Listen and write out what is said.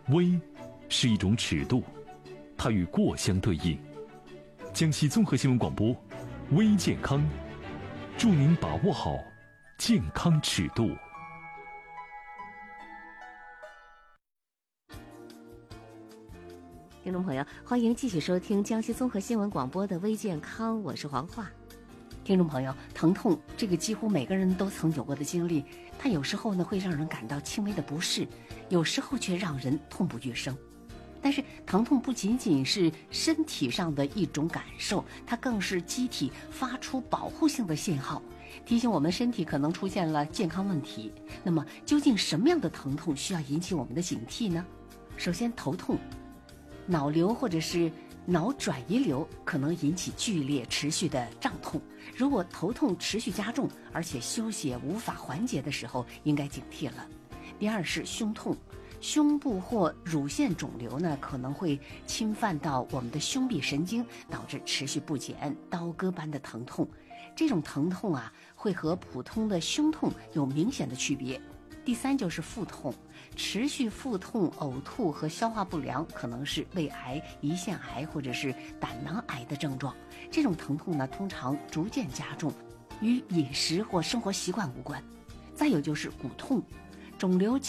微是一种尺度，它与过相对应。江西综合新闻广播，微健康，祝您把握好健康尺度。 听众朋友，欢迎继续收听江西综合新闻广播的微健康，我是黄华。听众朋友，疼痛这个几乎每个人都曾有过的经历，它有时候呢会让人感到轻微的不适，有时候却让人痛不欲生。但是疼痛不仅仅是身体上的一种感受，它更是机体发出保护性的信号，提醒我们身体可能出现了健康问题。那么究竟什么样的疼痛需要引起我们的警惕呢？首先，头痛，脑瘤或者是脑转移瘤可能引起剧烈持续的胀痛，如果头痛持续加重，而且休息也无法缓解的时候，应该警惕了。第二是胸痛，胸部或乳腺肿瘤呢可能会侵犯到我们的胸壁神经，导致持续不减、刀割般的疼痛。这种疼痛啊，会和普通的胸痛有明显的区别。第三就是腹痛，持续腹痛、呕吐和消化不良可能是胃癌、胰腺癌或者是胆囊癌的症状。这种疼痛呢，通常逐渐加重，与饮食或生活习惯无关。再有就是骨痛，肿瘤